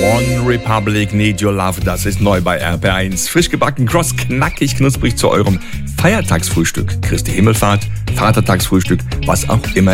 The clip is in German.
One Republic, Need Your Love, das ist neu bei RP1. Frisch gebacken, kross, knackig, knusprig zu eurem Feiertagsfrühstück. Christi Himmelfahrt, Vatertagsfrühstück, was auch immer